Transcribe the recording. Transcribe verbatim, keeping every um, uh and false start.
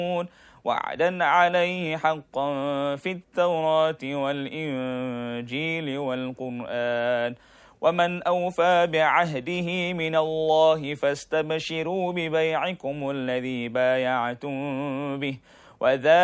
وعدا عليه حقا في التوراة والإنجيل والقرآن ومن أوفى بعهده من الله فاستبشروا ببيعكم الذي بايعتم به وذلك